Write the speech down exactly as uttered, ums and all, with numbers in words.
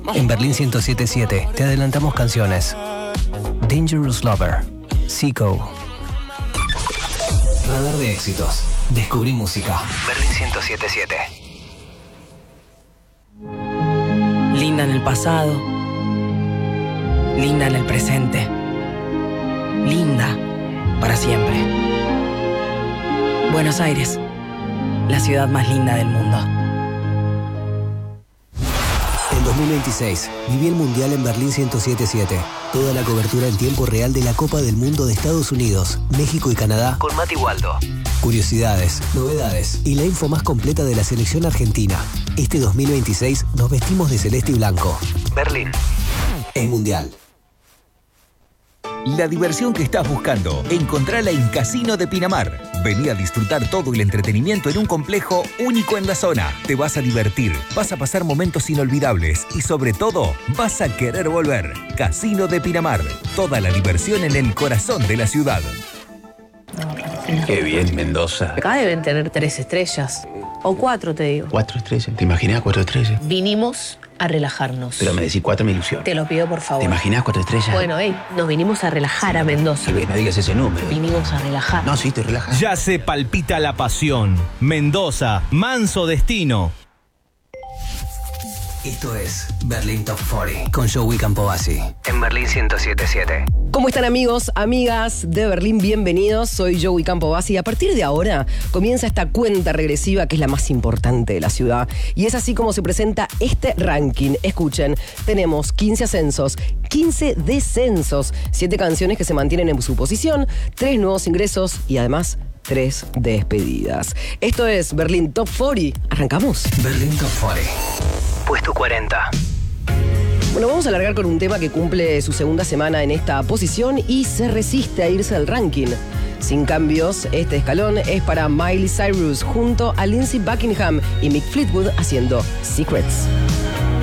En Berlín ciento siete punto siete te adelantamos canciones. Dangerous Lover, Zico. Radar de éxitos. Descubrí música. Berlín ciento siete punto siete. Linda en el pasado. Linda en el presente. Linda para siempre. Buenos Aires, la ciudad más linda del mundo. En dos mil veintiséis, viví el Mundial en Berlín ciento siete punto siete. Toda la cobertura en tiempo real de la Copa del Mundo de Estados Unidos, México y Canadá con Mati Waldo. Curiosidades, novedades y la info más completa de la selección argentina. Este dos mil veintiséis nos vestimos de celeste y blanco. Berlín. El Mundial. La diversión que estás buscando, encontrala en Casino de Pinamar. Vení a disfrutar todo el entretenimiento en un complejo único en la zona. Te vas a divertir, vas a pasar momentos inolvidables y sobre todo, vas a querer volver. Casino de Pinamar. Toda la diversión en el corazón de la ciudad. Qué bien, Mendoza. Acá deben tener tres estrellas. O cuatro, te digo. Cuatro estrellas. ¿Te imaginas cuatro estrellas? Vinimos a relajarnos. Pero me decís cuatro me ilusión. Te lo pido, por favor. ¿Te imaginas cuatro estrellas? Bueno, hey, nos vinimos a relajar a Mendoza. No digas ese número. Vinimos a relajar. No, sí, te relajas. Ya se palpita la pasión. Mendoza, manso destino. Esto es Berlín Top cuarenta con Joey Campovasi en Berlín ciento siete punto siete. ¿Cómo están, amigos, amigas de Berlín? Bienvenidos, soy Joey Campovasi y a partir de ahora comienza esta cuenta regresiva que es la más importante de la ciudad. Y es así como se presenta este ranking. Escuchen, tenemos quince ascensos, quince descensos, siete canciones que se mantienen en su posición, tres nuevos ingresos y además tres despedidas. Esto es Berlín Top cuarenta. ¿Arrancamos? Berlín Top cuarenta. Puesto cuarenta. Bueno, vamos a alargar con un tema que cumple su segunda semana en esta posición y se resiste a irse al ranking. Sin cambios, este escalón es para Miley Cyrus junto a Lindsey Buckingham y Mick Fleetwood haciendo Secrets.